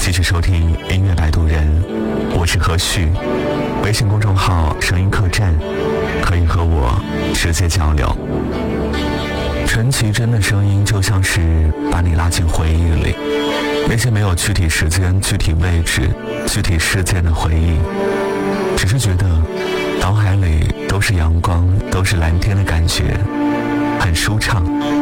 继续收听音乐摆渡人，我是何旭。微信公众号声音客栈，可以和我直接交流。陈绮贞的声音就像是把你拉进回忆里，那些没有具体时间、具体位置、具体事件的回忆，只是觉得脑海里都是阳光，都是蓝天的感觉，很舒畅。